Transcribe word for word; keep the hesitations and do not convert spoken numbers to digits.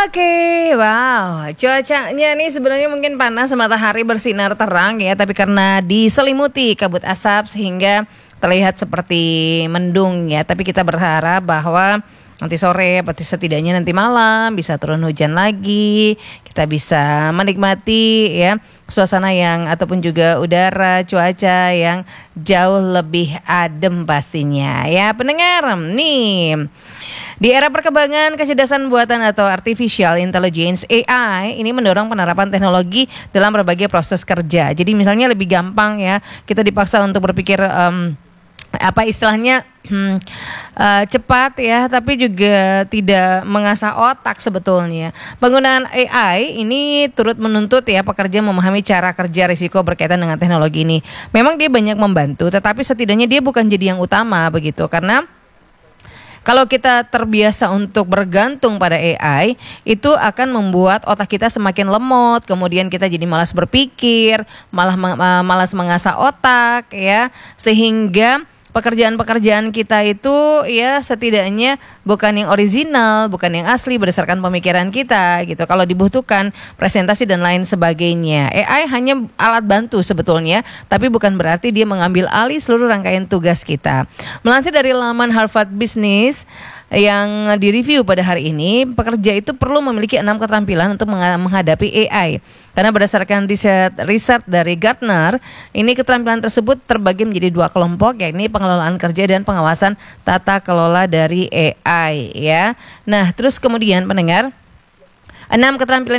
Oke, wow, cuacanya nih sebenarnya mungkin panas, matahari bersinar terang ya, tapi karena diselimuti kabut asap sehingga terlihat seperti mendung ya. Tapi kita berharap bahwa nanti sore, berarti setidaknya nanti malam bisa turun hujan lagi, kita bisa menikmati ya suasana yang ataupun juga udara cuaca yang jauh lebih adem pastinya ya pendengar nih. Di era perkembangan kecerdasan buatan atau artificial intelligence A I ini mendorong penerapan teknologi dalam berbagai proses kerja. Jadi misalnya lebih gampang ya kita dipaksa untuk berpikir um, apa istilahnya hmm, uh, cepat ya, tapi juga tidak mengasah otak sebetulnya. Penggunaan A I ini turut menuntut ya pekerja memahami cara kerja risiko berkaitan dengan teknologi ini. Memang dia banyak membantu, tetapi setidaknya dia bukan jadi yang utama begitu, karena kalau kita terbiasa untuk bergantung pada A I, itu akan membuat otak kita semakin lemot, kemudian kita jadi malas berpikir, malah malas mengasah otak ya, sehingga pekerjaan-pekerjaan kita itu ya setidaknya bukan yang original, bukan yang asli berdasarkan pemikiran kita gitu. Kalau dibutuhkan presentasi dan lain sebagainya, A I hanya alat bantu sebetulnya, tapi bukan berarti dia mengambil alih seluruh rangkaian tugas kita. Melansir dari laman Harvard Business yang direview pada hari ini, pekerja itu perlu memiliki enam keterampilan untuk menghadapi A I. Karena berdasarkan riset riset dari Gartner, ini keterampilan tersebut terbagi menjadi dua kelompok, yakni pengelolaan kerja dan pengawasan tata kelola dari A I ya. Nah, terus kemudian pendengar, enam keterampilan